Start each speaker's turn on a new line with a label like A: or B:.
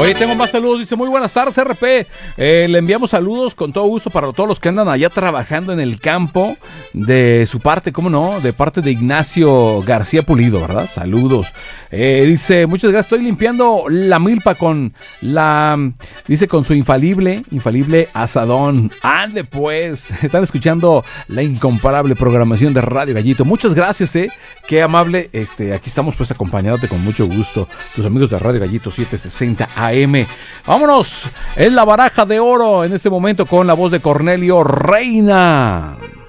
A: Oye, tengo más saludos. Dice, muy buenas tardes, RP. Le enviamos saludos con todo gusto para todos los que andan allá trabajando en el campo. De su parte, ¿cómo no? De parte de Ignacio García Pulido, ¿verdad? Saludos. Dice, muchas gracias. Estoy limpiando la milpa con dice, con su infalible asadón. Ande pues. Están escuchando la incomparable programación de Radio Gallito. Muchas gracias, Qué amable. Aquí estamos pues acompañándote con mucho gusto. Tus amigos de Radio Gallito 760 AM. Vámonos, es la baraja de oro en este momento con la voz de Cornelio Reina.